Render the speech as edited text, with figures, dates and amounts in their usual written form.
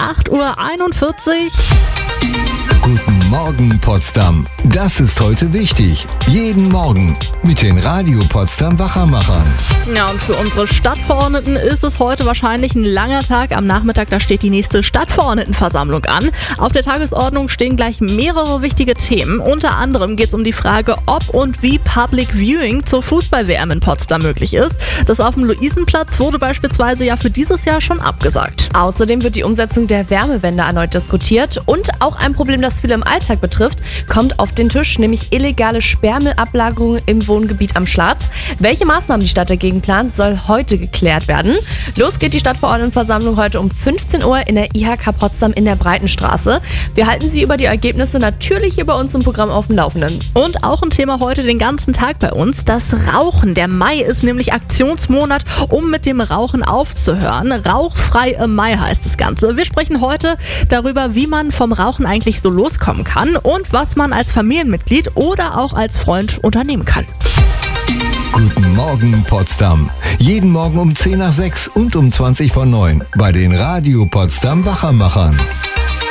8:41 Uhr. Guten Morgen, Potsdam. Das ist heute wichtig. Jeden Morgen mit den Radio Potsdam Wachermachern. Ja, und für unsere Stadtverordneten ist es heute wahrscheinlich ein langer Tag. Am Nachmittag, da steht die nächste Stadtverordnetenversammlung an. Auf der Tagesordnung stehen gleich mehrere wichtige Themen. Unter anderem geht es um die Frage, ob und wie Public Viewing zur Fußball-WM in Potsdam möglich ist. Das auf dem Luisenplatz wurde beispielsweise ja für dieses Jahr schon abgesagt. Außerdem wird die Umsetzung der Wärmewende erneut diskutiert und auch ein Problem, das viele im Alltag betrifft, kommt auf den Tisch, nämlich illegale Sperrmüllablagerungen im Wohngebiet am Schlatz. Welche Maßnahmen die Stadt dagegen plant, soll heute geklärt werden. Los geht die Stadtverordnetenversammlung heute um 15 Uhr in der IHK Potsdam in der Breitenstraße. Wir halten Sie über die Ergebnisse natürlich hier bei uns im Programm auf dem Laufenden. Und auch ein Thema heute den ganzen Tag bei uns, das Rauchen. Der Mai ist nämlich Aktionsmonat, um mit dem Rauchen aufzuhören. Rauchfrei im Mai heißt das Ganze. Wir sprechen heute darüber, wie man vom Rauchen eigentlich so loskommen kann und was man als Familienmitglied oder auch als Freund unternehmen kann. Guten Morgen, Potsdam. Jeden Morgen um 10 nach 6 und um 20 vor 9 bei den Radio Potsdam Wachermachern.